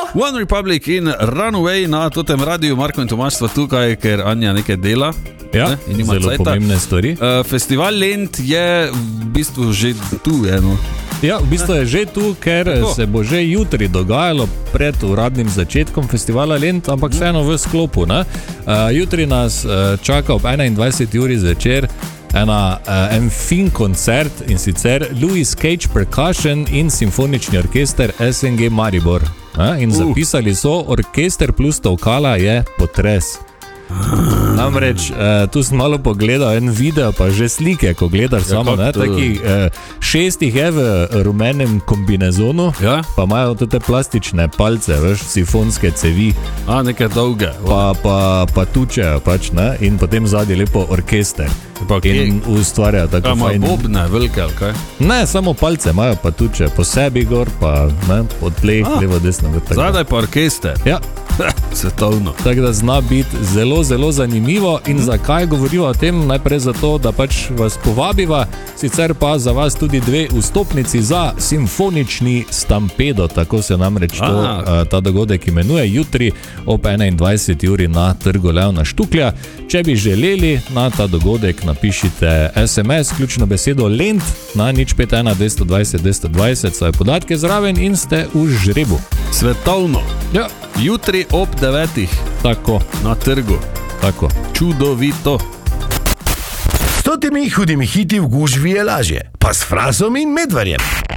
One Republic in Runaway na totem radiju. Marko in Tomaž sva tukaj, ker Anja nekaj dela. Ja, zelo pomembne stvari. Festival Lent je v bistvu že tu, eno. Ja, v bistvu je že tu, ker se bo že jutri dogajalo pred uradnim začetkom festivala Lent, ampak vseeno v sklopu. Jutri nas čaka ob 21. uri zvečer en fin koncert, in sicer Louis Cage Percussion in simfonični orkester SNG Maribor. In zapisali so, orkester plus tolkala je potres. Namreč, tu sem malo pogledal en video, pa že slike, ko gledaš samo, takih 6 jih je v rumenem kombinezonu, pa imajo tudi plastične palce, veš, sifonske cevi. Neke dolge. Pa tučejo pač, ne, in potem zadnji lepo orkester. In ustvarjajo tako fajn. Imajo bobne, velike, ali kaj? Ne, samo palce imajo, pa tučejo po sebi gor, pa ne, od tleh, levo, desno. Zadaj pa orkester. Ja. Svetovno. Tako da zna biti zelo, zelo zanimivo. In zakaj govorimo o tem? Najprej zato, da pač vas povabiva, sicer pa za vas tudi 2 vstopnici za simfonični stampedo, tako se namreč ta dogodek imenuje, jutri ob 21. uri na Trgu Leona Štuklja. Če bi želeli na ta dogodek, napišite SMS, ključno besedo Lent na 051 220 220, svoje podatke zraven in ste v žrebu. Svetovno. Ja. Jutri ob 9. Tako. Na trgu. Tako. Čudovito. S temi hudimi hiti v gužvi je lažje, pa s Frasom in Medvarjem.